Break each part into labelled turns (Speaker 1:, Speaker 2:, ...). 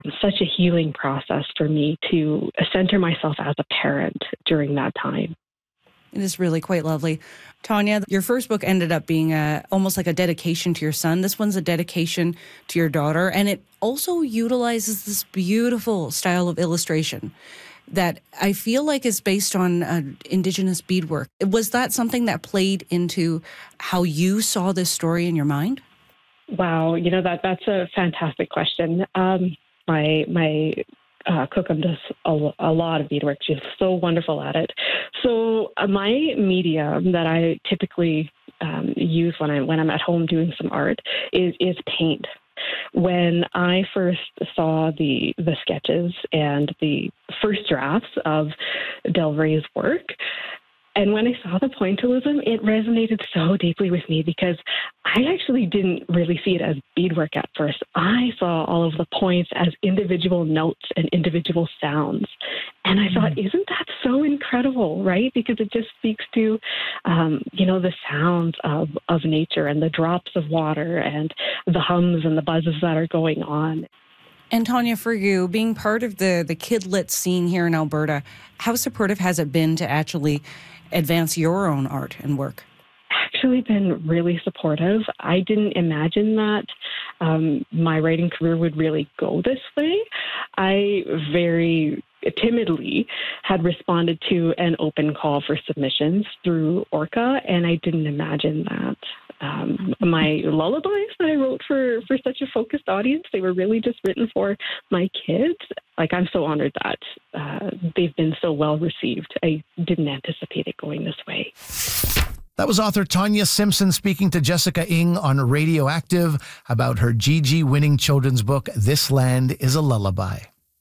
Speaker 1: such a healing process for me to center myself as a parent during that time.
Speaker 2: It is really quite lovely. Tanya, your first book ended up being almost like a dedication to your son. This one's a dedication to your daughter, and it also utilizes this beautiful style of illustration that I feel like is based on Indigenous beadwork. Was that something that played into how you saw this story in your mind?
Speaker 1: Wow, that's a fantastic question. My Cookham does a lot of beadwork. She's so wonderful at it. So my medium that I typically use when I'm at home doing some art is paint. When I first saw the sketches and the first drafts of Del Rey's work, and when I saw the pointillism, it resonated so deeply with me because I actually didn't really see it as beadwork at first. I saw all of the points as individual notes and individual sounds. And I thought, isn't that so incredible, right? Because it just speaks to, the sounds of nature and the drops of water and the hums and the buzzes that are going on.
Speaker 2: And Tanya, for you, being part of the Kidlit scene here in Alberta, how supportive has it been to actually advance your own art and work?
Speaker 1: Actually been really supportive. I didn't imagine that my writing career would really go this way. I very timidly had responded to an open call for submissions through Orca, and I didn't imagine that. My lullabies that I wrote for such a focused audience, they were really just written for my kids. Like, I'm so honored that they've been so well received. I didn't anticipate it going this way.
Speaker 3: That was author Tanya Simpson speaking to Jessica Ng on Radioactive about her GG winning children's book, This Land is a Lullaby.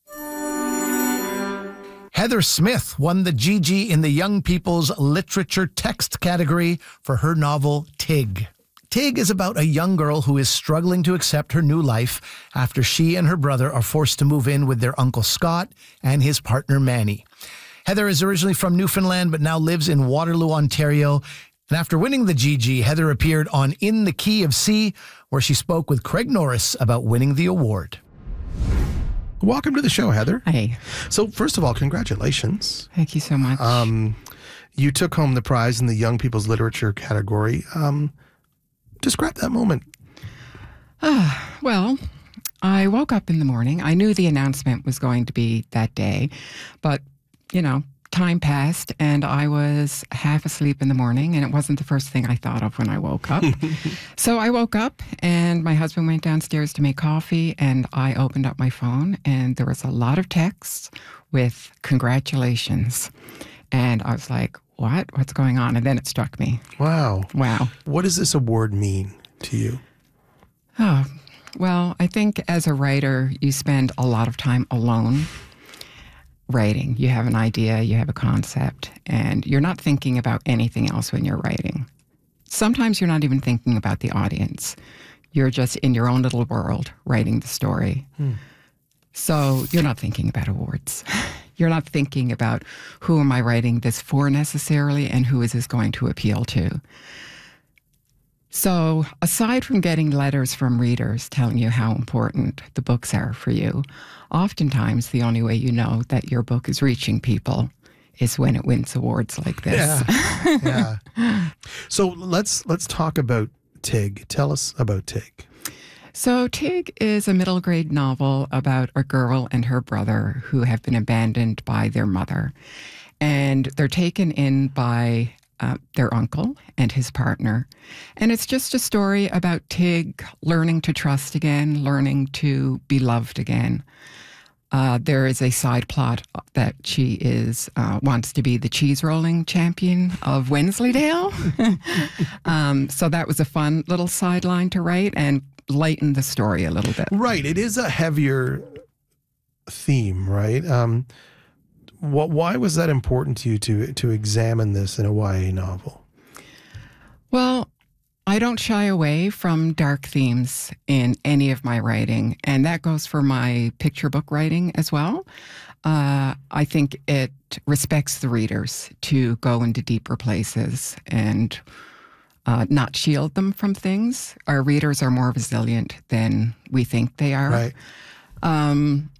Speaker 3: Heather Smith won the GG in the Young People's Literature Text category for her novel, Tig. Tig is about a young girl who is struggling to accept her new life after she and her brother are forced to move in with their Uncle Scott and his partner Manny. Heather is originally from Newfoundland but now lives in Waterloo, Ontario. And after winning the GG, Heather appeared on In the Key of C, where she spoke with Craig Norris about winning the award.
Speaker 4: Welcome to the show, Heather.
Speaker 5: Hey.
Speaker 4: So first of all, congratulations.
Speaker 5: Thank you so much.
Speaker 4: You took home the prize in the Young People's Literature category. Describe that moment.
Speaker 5: Well, I woke up in the morning. I knew the announcement was going to be that day, but, time passed and I was half asleep in the morning, and it wasn't the first thing I thought of when I woke up. So I woke up and my husband went downstairs to make coffee, and I opened up my phone and there was a lot of texts with congratulations. And I was like, what's going on? And then it struck me.
Speaker 4: Wow.
Speaker 5: Wow.
Speaker 4: What does this award mean to you?
Speaker 5: Oh, well, I think as a writer, you spend a lot of time alone writing. You have an idea, you have a concept, and you're not thinking about anything else when you're writing. Sometimes you're not even thinking about the audience. You're just in your own little world writing the story. So you're not thinking about awards. You're not thinking about who am I writing this for necessarily and who is this going to appeal to. So aside from getting letters from readers telling you how important the books are for you, oftentimes the only way you know that your book is reaching people is when it wins awards like this.
Speaker 4: Yeah. So let's talk about Tig. Tell us about Tig.
Speaker 5: So Tig is a middle grade novel about a girl and her brother who have been abandoned by their mother. And they're taken in by their uncle and his partner. And it's just a story about Tig learning to trust again, learning to be loved again. There is a side plot that she wants to be the cheese rolling champion of Wensleydale. So that was a fun little sideline to write and lighten the story a little bit.
Speaker 4: Right. It is a heavier theme, right? Why was that important to you to examine this in a YA novel?
Speaker 5: Well, I don't shy away from dark themes in any of my writing, and that goes for my picture book writing as well. I think it respects the readers to go into deeper places and not shield them from things. Our readers are more resilient than we think they are.
Speaker 4: Right.